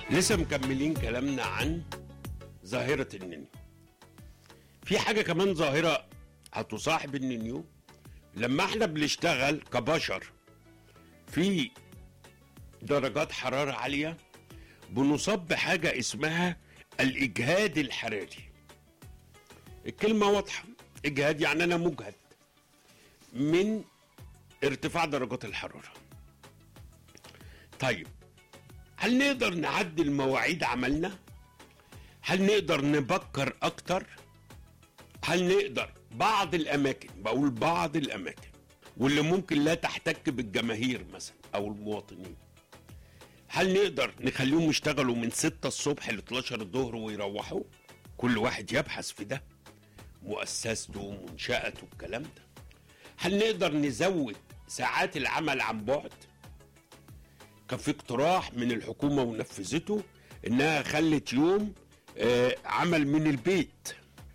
لسه مكملين كلامنا عن ظاهرة النينيو. في حاجة كمان ظاهرة هتصاحب النينيو لما احنا بنشتغل كبشر في درجات حرارة عالية، بنصاب بحاجة اسمها الإجهاد الحراري. الكلمة واضحة، إجهاد يعني أنا مجهد من ارتفاع درجات الحرارة. طيب، هل نقدر نعدل مواعيد عملنا؟ هل نقدر نبكر أكتر؟ هل نقدر بعض الأماكن، بقول بعض الأماكن واللي ممكن لا تحتك بالجماهير مثلا أو المواطنين، هل نقدر نخليهم يشتغلوا من 6 الصبح ل 12 الظهر ويروحوا؟ كل واحد يبحث في ده، مؤسسته منشأته الكلام ده. هل نقدر نزود ساعات العمل عن بعد؟ كان في اقتراح من الحكومة ونفذته انها خلت يوم عمل من البيت.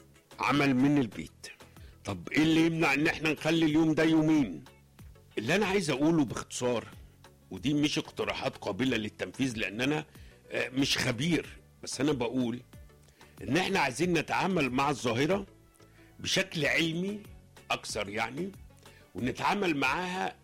طب ايه اللي يمنع ان احنا نخلي اليوم ده يومين؟ اللي انا عايز اقوله باختصار، ودي مش اقتراحات قابلة للتنفيذ لان انا مش خبير، بس انا بقول ان احنا عايزين نتعامل مع الظاهرة بشكل علمي اكثر يعني، ونتعامل معاها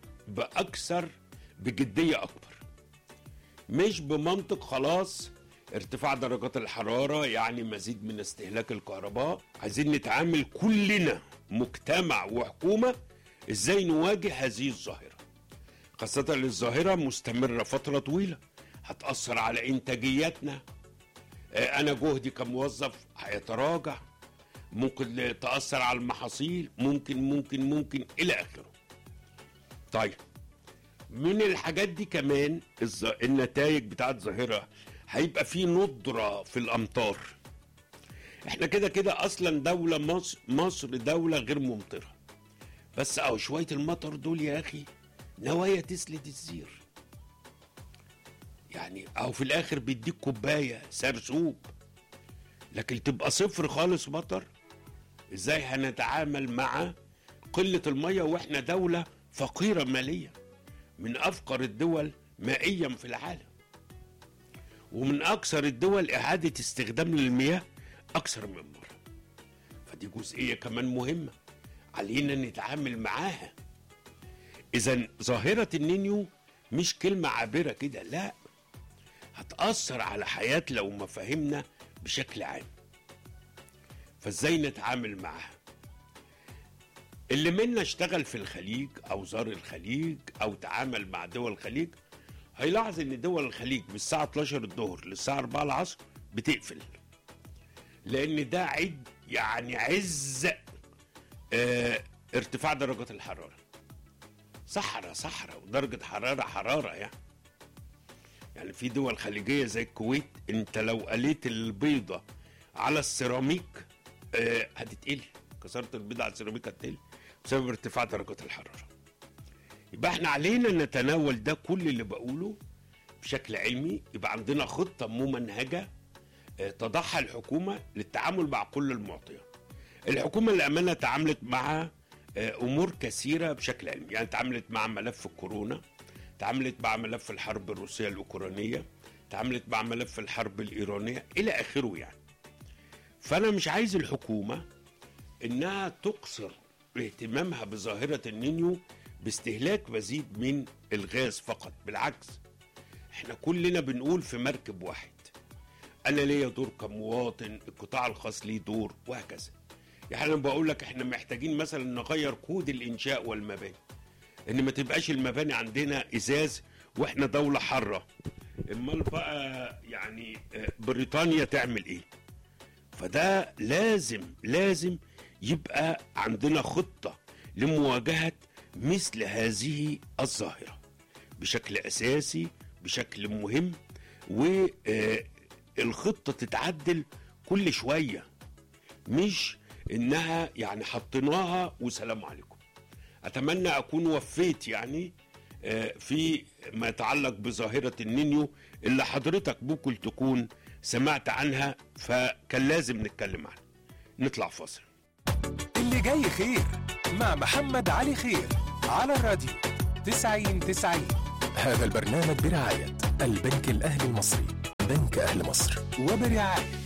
بجدية اكبر، مش بمنطق خلاص ارتفاع درجات الحرارة يعني مزيد من استهلاك الكهرباء. عايزين نتعامل كلنا مجتمع وحكومة ازاي نواجه هذه الظاهرة، خاصة الظاهرة مستمرة فترة طويلة، هتأثر على انتاجيتنا. انا جهدي كموظف هيتراجع، ممكن تأثر على المحاصيل، ممكن الى اخره. طيب، من الحاجات دي كمان النتائج بتاعت ظاهرة هيبقى في ندرة في الأمطار. احنا كده اصلا دولة مصر دولة غير ممطرة، بس شوية المطر دول يا اخي نوايا تسلد الزير، يعني في الاخر بيديك كوباية سرسوب، لكن تبقى صفر خالص مطر. ازاي هنتعامل مع قلة المية واحنا دولة فقيرة ماليا، من أفقر الدول مائيا في العالم، ومن أكثر الدول إعادة استخدام للمياه أكثر من مرة. فدي جزئية كمان مهمة علينا نتعامل معاها. إذن ظاهرة النينيو مش كلمة عابرة كده، لا، هتأثر على حياتنا ومفاهيمنا بشكل عام. فإزاي نتعامل معاها؟ اللي منا اشتغل في الخليج أو زار الخليج أو تعامل مع دول الخليج هيلاحظ إن دول الخليج من الساعة 12 الظهر للساعة 4 العصر بتقفل، لأن ده عز ارتفاع درجة الحرارة. صحراء ودرجة حرارة يعني في دول خليجية زي الكويت، انت لو قليت البيضة على السيراميك هتتقلي، كسرت البيضة على السيراميك هتتقلي بسبب ارتفاع درجات الحرارة. يبقى احنا علينا نتناول ده كل اللي بقوله بشكل علمي، يبقى عندنا خطة ممنهجة تضعها الحكومة للتعامل مع كل المعطيات. الحكومة للأمانة تعاملت مع أمور كثيرة بشكل علمي، يعني تعاملت مع ملف الكورونا، تعاملت مع ملف الحرب الروسية الأوكرانية، تعاملت مع ملف الحرب الإيرانية إلى آخره يعني. فأنا مش عايز الحكومة إنها تقصر اهتمامها بظاهرة النينيو باستهلاك مزيد من الغاز فقط، بالعكس احنا كلنا بنقول في مركب واحد، انا ليا دور كمواطن، القطاع الخاص ليه دور، وهكذا. يعني انا بقول لك احنا محتاجين مثلا نغير كود الانشاء والمباني، ان ما تبقاش المباني عندنا ازاز واحنا دولة حارة. امال بقى يعني بريطانيا تعمل ايه؟ فده لازم يبقى عندنا خطة لمواجهة مثل هذه الظاهرة بشكل أساسي، بشكل مهم، والخطة تتعدل كل شوية، مش إنها يعني حطيناها وسلام عليكم. أتمنى أكون وفيت يعني في ما يتعلق بظاهرة النينيو اللي حضرتك ممكن تكون سمعت عنها، فكان لازم نتكلم عنها. نطلع فاصل. اللي جاي خير مع محمد علي خير على الراديو 90. هذا البرنامج برعاية البنك الأهلي المصري، بنك بنك أهل مصر وبرعاية